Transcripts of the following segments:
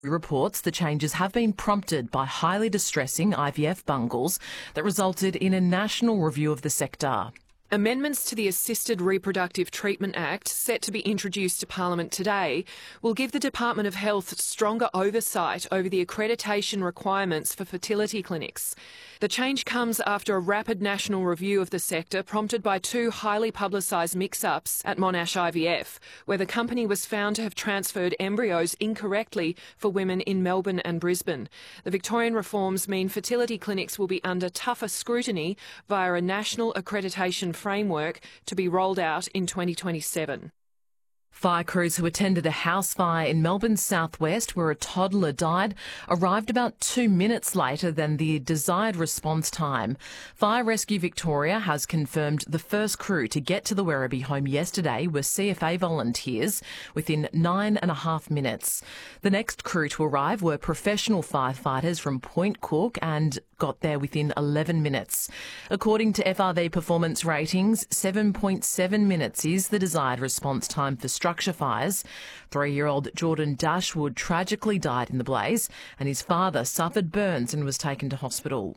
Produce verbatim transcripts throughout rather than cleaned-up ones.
Reports the changes have been prompted by highly distressing I V F bungles that resulted in a national review of the sector. Amendments to the Assisted Reproductive Treatment Act, set to be introduced to Parliament today, will give the Department of Health stronger oversight over the accreditation requirements for fertility clinics. The change comes after a rapid national review of the sector prompted by two highly publicised mix-ups at Monash I V F, where the company was found to have transferred embryos incorrectly for women in Melbourne and Brisbane. The Victorian reforms mean fertility clinics will be under tougher scrutiny via a national accreditation framework to be rolled out in twenty twenty-seven. Fire crews who attended a house fire in Melbourne's southwest where a toddler died arrived about two minutes later than the desired response time. Fire Rescue Victoria has confirmed the first crew to get to the Werribee home yesterday were C F A volunteers within nine and a half minutes. The next crew to arrive were professional firefighters from Point Cook and got there within eleven minutes. According to F R V performance ratings, seven point seven minutes is the desired response time for structure fires. Three-year-old Jordan Dashwood tragically died in the blaze and his father suffered burns and was taken to hospital.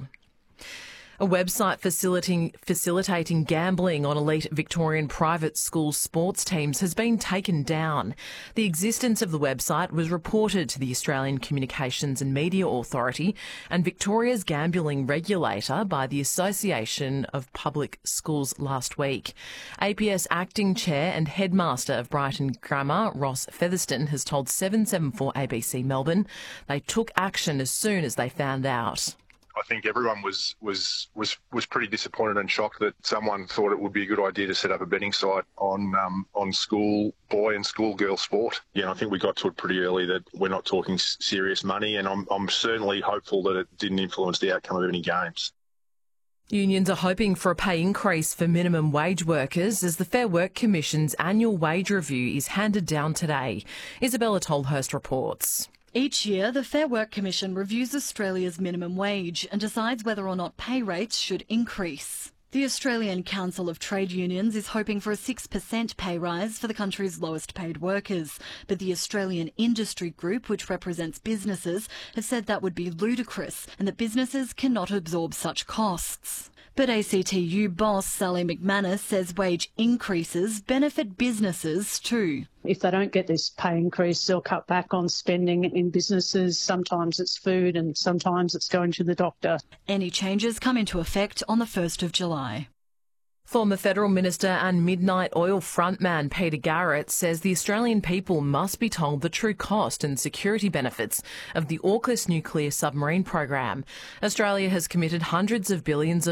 A website facilitating, facilitating gambling on elite Victorian private school sports teams has been taken down. The existence of the website was reported to the Australian Communications and Media Authority and Victoria's gambling regulator by the Association of Public Schools last week. A P S acting chair and headmaster of Brighton Grammar, Ross Featherston, has told seven seventy-four A B C Melbourne they took action as soon as they found out. I think everyone was, was was was pretty disappointed and shocked that someone thought it would be a good idea to set up a betting site on um, on school boy and school girl sport. Yeah, I think we got to it pretty early that we're not talking serious money, and I'm I'm certainly hopeful that it didn't influence the outcome of any games. Unions are hoping for a pay increase for minimum wage workers as the Fair Work Commission's annual wage review is handed down today. Isabella Tolhurst reports. Each year, the Fair Work Commission reviews Australia's minimum wage and decides whether or not pay rates should increase. The Australian Council of Trade Unions is hoping for a six percent pay rise for the country's lowest paid workers, but the Australian Industry Group, which represents businesses, has said that would be ludicrous and that businesses cannot absorb such costs. But A C T U boss Sally McManus says wage increases benefit businesses too. If they don't get this pay increase, they'll cut back on spending in businesses. Sometimes it's food and sometimes it's going to the doctor. Any changes come into effect on the first of July. Former Federal Minister and Midnight Oil frontman Peter Garrett says the Australian people must be told the true cost and security benefits of the AUKUS nuclear submarine program. Australia has committed hundreds of billions of